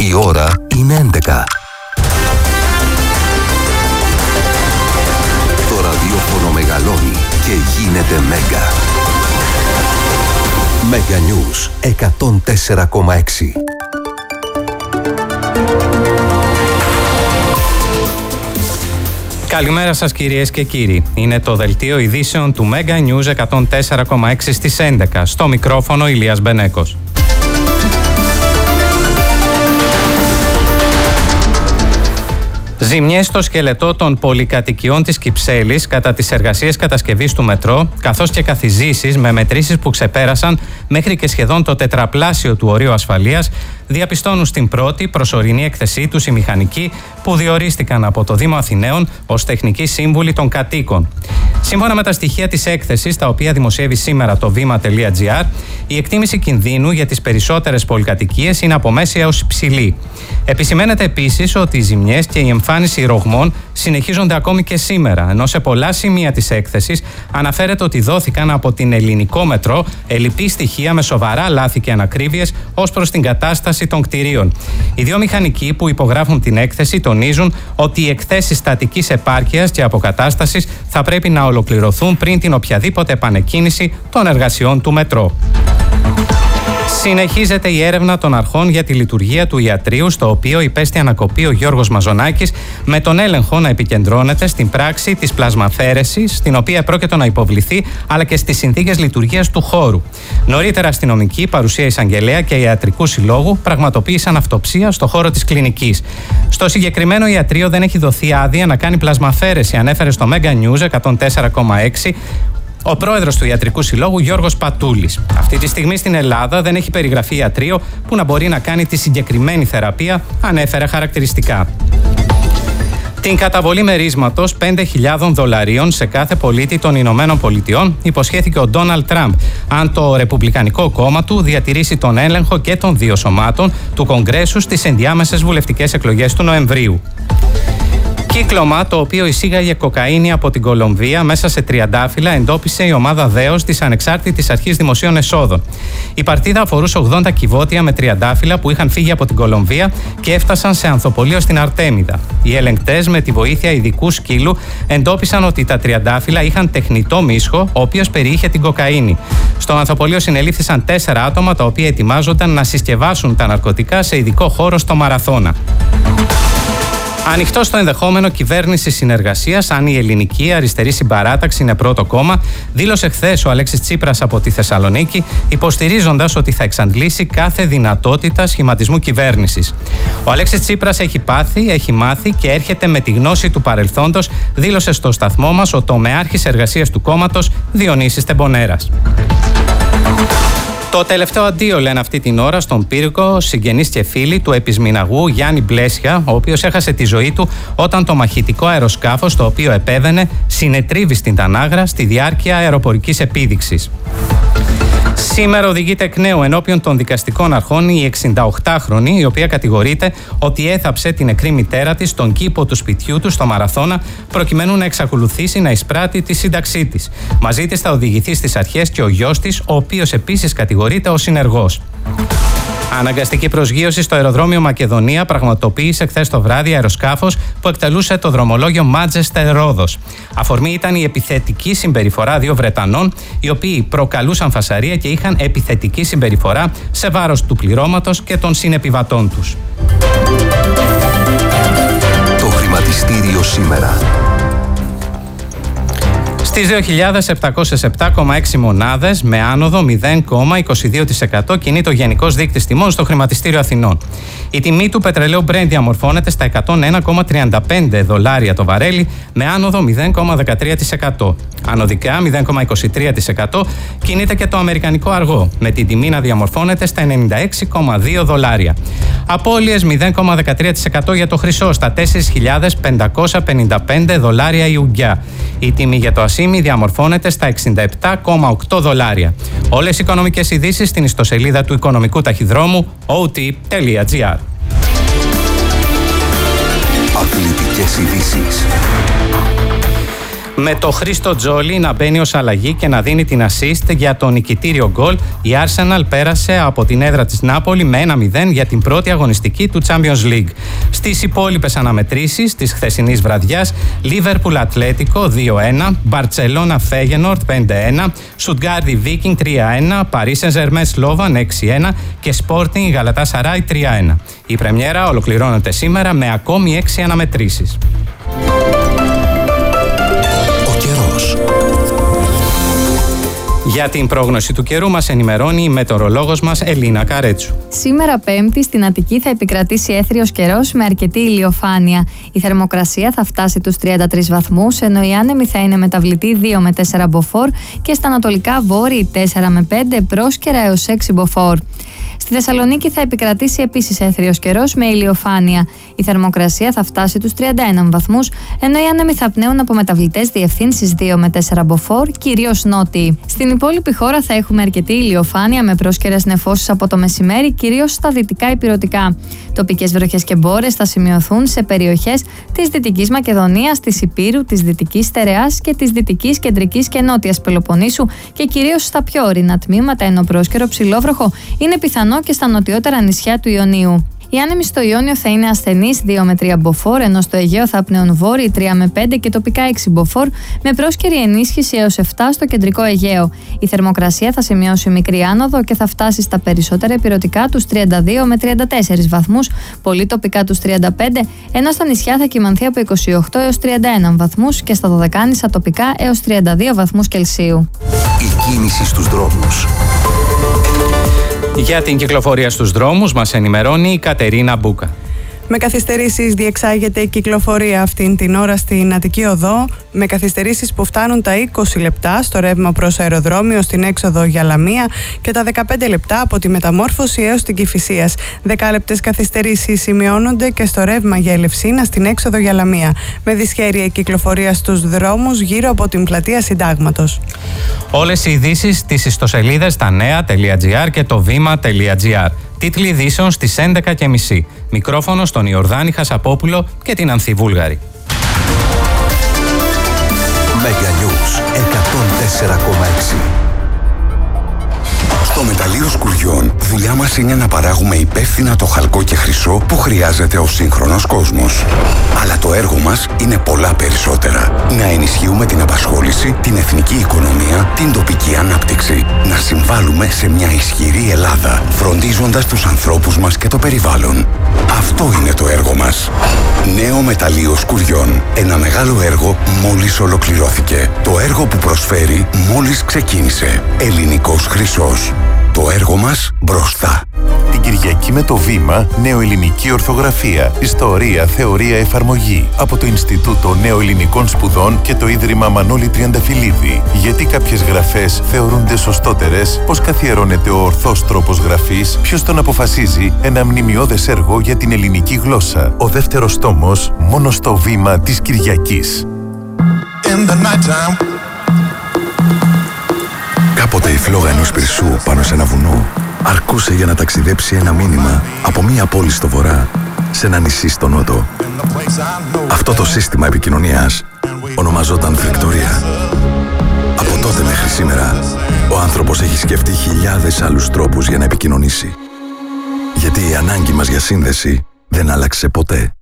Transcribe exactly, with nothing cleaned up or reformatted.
Η ώρα είναι έντεκα. Το ραδιόφωνο μεγαλώνει και γίνεται Μέγκα. Μέγκα News εκατόν τέσσερα κόμμα έξι. Καλημέρα σας κυρίες και κύριοι. Είναι το δελτίο ειδήσεων του Μέγκα News εκατόν τέσσερα κόμμα έξι στις έντεκα. Στο μικρόφωνο Ηλίας Μπενέκος. Ζημιές στο σκελετό των πολυκατοικιών της Κυψέλης κατά τις εργασίες κατασκευής του μετρό, καθώς και καθιζήσεις με μετρήσεις που ξεπέρασαν μέχρι και σχεδόν το τετραπλάσιο του ορίου ασφαλείας, διαπιστώνουν στην πρώτη προσωρινή έκθεσή τους οι μηχανικοί που διορίστηκαν από το Δήμο Αθηναίων ως τεχνικοί σύμβουλοι των κατοίκων. Σύμφωνα με τα στοιχεία της έκθεσης, τα οποία δημοσιεύει σήμερα το βήμα.gr, η εκτίμηση κινδύνου για τις περισσότερες πολυκατοικίες είναι από μέση έως υψηλή. Επισημαίνεται επίσης ότι οι ζημιές και η εμφάνιση ρογμών συνεχίζονται ακόμη και σήμερα, ενώ σε πολλά σημεία της έκθεσης αναφέρεται ότι δόθηκαν από την Ελληνικό Μετρό ελλειπή στοιχεία με σοβαρά λάθη και ανακρίβειες ως προς την κατάσταση των κτηρίων. Οι δύο μηχανικοί που υπογράφουν την έκθεση τονίζουν ότι οι εκθέσεις στατικής επάρκειας και αποκατάστασης θα πρέπει να ολοκληρωθούν πριν την οποιαδήποτε επανεκκίνηση των εργασιών του μετρό. Συνεχίζεται η έρευνα των αρχών για τη λειτουργία του ιατρείου, στο οποίο υπέστη ανακοπή ο Γιώργος Μαζονάκης, με τον έλεγχο να επικεντρώνεται στην πράξη της πλασμαθέρεσης, στην οποία πρόκειται να υποβληθεί, αλλά και στις συνθήκες λειτουργίας του χώρου. Νωρίτερα, αστυνομική, παρουσία εισαγγελέα και ιατρικού συλλόγου πραγματοποίησαν αυτοψία στο χώρο της κλινικής. Στο συγκεκριμένο ιατρείο δεν έχει δοθεί άδεια να κάνει πλασμαθέρεση, ανέφερε στο Μέγκα News εκατόν τέσσερα κόμμα έξι ο πρόεδρος του Ιατρικού Συλλόγου Γιώργος Πατούλης. Αυτή τη στιγμή στην Ελλάδα δεν έχει περιγραφεί ιατρείο που να μπορεί να κάνει τη συγκεκριμένη θεραπεία, ανέφερε χαρακτηριστικά. Την καταβολή μερίσματος πέντε χιλιάδες δολαρίων σε κάθε πολίτη των Ηνωμένων Πολιτειών υποσχέθηκε ο Ντόναλντ Τραμπ, αν το Ρεπουμπλικανικό κόμμα του διατηρήσει τον έλεγχο και των δύο σωμάτων του Κογκρέσου στις ενδιάμεσες βουλευτικές εκλογές του Νοεμβρίου. Κύκλωμα το οποίο εισήγαγε κοκαίνη από την Κολομβία μέσα σε τριαντάφυλλα εντόπισε η ομάδα ΔΕΟΣ της Ανεξάρτητης Αρχής Δημοσίων Εσόδων. Η παρτίδα αφορούσε ογδόντα κυβότια με τριαντάφυλλα που είχαν φύγει από την Κολομβία και έφτασαν σε ανθοπολείο στην Αρτέμιδα. Οι ελεγκτές, με τη βοήθεια ειδικού σκύλου, εντόπισαν ότι τα τριαντάφυλλα είχαν τεχνητό μίσχο, ο οποίος περιείχε την κοκαίνη. Στο ανθοπολείο συνελήφθησαν τέσσερα άτομα τα οποία ετοιμάζονταν να συσκευάσουν τα ναρκωτικά σε ειδικό χώρο στο Μαραθώνα. Ανοιχτό στο ενδεχόμενο κυβέρνηση συνεργασίας, αν η Ελληνική Αριστερή Συμπαράταξη είναι πρώτο κόμμα, δήλωσε χθες ο Αλέξης Τσίπρας από τη Θεσσαλονίκη, υποστηρίζοντας ότι θα εξαντλήσει κάθε δυνατότητα σχηματισμού κυβέρνησης. Ο Αλέξης Τσίπρας έχει πάθει, έχει μάθει και έρχεται με τη γνώση του παρελθόντος, δήλωσε στο σταθμό μας ο τομεάρχης εργασίας του κόμματος Διονύσης Τεμπονέρας. Το τελευταίο αντίο, λένε αυτή την ώρα, στον πύργο συγγενείς και φίλοι του επισμηναγού Γιάννη Μπλέσια, ο οποίος έχασε τη ζωή του όταν το μαχητικό αεροσκάφος το οποίο επέβαινε συνετρίβει στην Τανάγρα στη διάρκεια αεροπορικής επίδειξης. Σήμερα οδηγείται εκ νέου ενώπιον των δικαστικών αρχών η εξηνταοκτάχρονη, η οποία κατηγορείται ότι έθαψε την νεκρή μητέρα της στον κήπο του σπιτιού του στο Μαραθώνα, προκειμένου να εξακολουθήσει να εισπράττει τη σύνταξή της. Μαζί της θα οδηγηθεί στις αρχές και ο γιος της, ο οποίος επίσης κατηγορείται ως συνεργός. Αναγκαστική προσγείωση στο αεροδρόμιο Μακεδονία πραγματοποίησε χθες το βράδυ αεροσκάφος που εκτελούσε το δρομολόγιο Μάντζεστερ Ρόδος. Αφορμή ήταν η επιθετική συμπεριφορά δύο Βρετανών, οι οποίοι προκαλούσαν φασαρία και είχαν επιθετική συμπεριφορά σε βάρος του πληρώματος και των συνεπιβατών τους. Το χρηματιστήριο σήμερα. Στις δύο χιλιάδες επτακόσιες επτά κόμμα έξι μονάδες με άνοδο μηδέν κόμμα είκοσι δύο τοις εκατό κινείται ο Γενικός Δείκτης Τιμών στο Χρηματιστήριο Αθηνών. Η τιμή του πετρελαίου Brent διαμορφώνεται στα εκατόν ένα κόμμα τριάντα πέντε δολάρια το βαρέλι με άνοδο μηδέν κόμμα δεκατρία τοις εκατό. Ανωδικά μηδέν κόμμα είκοσι τρία τοις εκατό κινείται και το αμερικανικό αργό, με την τιμή να διαμορφώνεται στα ενενήντα έξι κόμμα δύο δολάρια. Απώλειες μηδέν κόμμα δεκατρία τοις εκατό για το χρυσό στα τέσσερις χιλιάδες πεντακόσια πενήντα πέντε δολάρια η ουγγιά. Η τιμή για το ασίμι διαμορφώνεται στα εξήντα επτά κόμμα οκτώ δολάρια. Όλες οι οικονομικές ειδήσεις στην ιστοσελίδα του Οικονομικού Ταχυδρόμου ο τι τελεία τζι άρ. Αθλητικές ειδήσεις. Με το Χρήστο Τζόλι να μπαίνει ως αλλαγή και να δίνει την assist για το νικητήριο γκολ, η Arsenal πέρασε από την έδρα της Νάπολη με ένα μηδέν για την πρώτη αγωνιστική του Champions League. Στις υπόλοιπες αναμετρήσεις της χθεσινής βραδιάς, Liverpool Ατλέτικο δύο ένα, Barcelona Feyenoord πέντε ένα, Stuttgart Viking τρία ένα, Paris Saint-Germain Slovan έξι ένα και Sporting Galatasaray τρία ένα. Η πρεμιέρα ολοκληρώνεται σήμερα με ακόμη έξι αναμετρήσεις. Για την πρόγνωση του καιρού μας ενημερώνει η μετεωρολόγος μας Ελίνα Καρέτσου. Σήμερα Πέμπτη στην Αττική θα επικρατήσει έθριος καιρός με αρκετή ηλιοφάνεια. Η θερμοκρασία θα φτάσει τους τριάντα τρεις βαθμούς, ενώ η άνεμη θα είναι μεταβλητή δύο με τέσσερα μποφόρ και στα ανατολικά βόρειοι τέσσερα με πέντε, πρόσκαιρα έως έξι μποφόρ. Στη Θεσσαλονίκη θα επικρατήσει επίσης έθριος καιρός με ηλιοφάνεια. Η θερμοκρασία θα φτάσει τους τριάντα ένα βαθμούς, ενώ οι άνεμοι θα πνέουν από μεταβλητές διευθύνσεις δύο με τέσσερα μποφόρ, κυρίως νότιοι. Στην υπόλοιπη χώρα θα έχουμε αρκετή ηλιοφάνεια με πρόσκαιρες νεφώσεις από το μεσημέρι, κυρίως στα δυτικά ηπειρωτικά. Τοπικές βροχές και μπόρες θα σημειωθούν σε περιοχές της Δυτικής Μακεδονίας, της Ηπείρου, της Δυτικής Στερεάς και της Δυτικής, Κεντρικής και Νότιας Πελοποννήσου και κυρίως στα πιο ορεινά τμήματα, ενώ πρόσκαιρο ψηλόβροχο είναι πιθανό και στα νοτιότερα νησιά του Ιωνίου. Οι άνεμοι στο Ιόνιο θα είναι ασθενείς δύο με τρία μποφόρ, ενώ στο Αιγαίο θα πνέουν βόρειοι τρία με πέντε και τοπικά έξι μποφόρ, με πρόσκαιρη ενίσχυση έως επτά στο κεντρικό Αιγαίο. Η θερμοκρασία θα σημειώσει μικρή άνοδο και θα φτάσει στα περισσότερα ηπειρωτικά τους τριάντα δύο με τριάντα τέσσερα βαθμούς, πολύ τοπικά τους τριάντα πέντε, ενώ στα νησιά θα κυμανθεί από είκοσι οκτώ έως τριάντα ένα βαθμούς και στα Δωδεκάνησα τοπικά έως τριάντα δύο βαθμούς Κελσίου. Η κίνηση στους δρόμους. Για την κυκλοφορία στους δρόμους μας ενημερώνει η Κατερίνα Μπούκα. Με καθυστερήσεις διεξάγεται η κυκλοφορία αυτήν την ώρα στην Αττική Οδό, με καθυστερήσεις που φτάνουν τα είκοσι λεπτά στο ρεύμα προς αεροδρόμιο στην έξοδο για Λαμία και τα δεκαπέντε λεπτά από τη Μεταμόρφωση έως την Κηφισίας. Δεκάλεπτες καθυστερήσεις σημειώνονται και στο ρεύμα για Ελευσίνα στην έξοδο για Λαμία, με δυσχέρεια η κυκλοφορία στους δρόμους γύρω από την πλατεία Συντάγματος. Όλες οι ειδήσεις στις ιστοσελίδες tanea.gr και το βήμα.gr. Τίτλοι ειδήσεων στις έντεκα και μισή. Μικρόφωνο στον Ιορδάνη Χασαπόπουλο και την Ανθή Βούλγαρη. Μεγανιούς εκατόν τέσσερα κόμμα έξι. Στο μεταλλείο Σκουριών, δουλειά μας είναι να παράγουμε υπεύθυνα το χαλκό και χρυσό που χρειάζεται ο σύγχρονος κόσμος. Αλλά το έργο μας είναι πολλά περισσότερα. Να ενισχύουμε την απασχόληση, την εθνική οικονομία, την τοπική ανάπτυξη. Να συμβάλλουμε σε μια ισχυρή Ελλάδα, φροντίζοντας τους ανθρώπους μας και το περιβάλλον. Αυτό είναι το έργο μας. Νέο μεταλλείο Σκουριών. Ένα μεγάλο έργο μόλις ολοκληρώθηκε. Το έργο που προσφέρει μόλις ξεκίνησε. Ελληνικός χρυσός. Το έργο μας μπροστά. Την Κυριακή με το Βήμα, Νεοελληνική Ορθογραφία, Ιστορία, Θεωρία, Εφαρμογή. Από το Ινστιτούτο Νεοελληνικών Σπουδών και το Ίδρυμα Μανώλη Τριανταφυλλίδη. Γιατί κάποιες γραφές θεωρούνται σωστότερες, πώς καθιερώνεται ο ορθός τρόπος γραφής, ποιος τον αποφασίζει, ένα μνημειώδες έργο για την ελληνική γλώσσα. Ο δεύτερος τόμος, μόνο στο Βήμα της Κυριακής. Κάποτε η φλόγα ενός πυρσού πάνω σε ένα βουνό αρκούσε για να ταξιδέψει ένα μήνυμα από μία πόλη στο βορρά σε ένα νησί στο νότο. Αυτό το σύστημα επικοινωνίας ονομαζόταν Βικτωρία. Από τότε μέχρι σήμερα, ο άνθρωπος έχει σκεφτεί χιλιάδες άλλους τρόπους για να επικοινωνήσει. Γιατί η ανάγκη μας για σύνδεση δεν άλλαξε ποτέ.